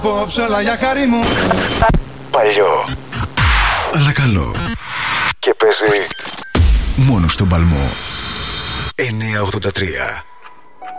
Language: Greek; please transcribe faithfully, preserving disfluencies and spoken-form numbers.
Απόψε όλα για χάρη μου. Παλιό, αλλά καλό. Και παίζει μόνο στον Παλμό. εννιακόσια ογδόντα τρία.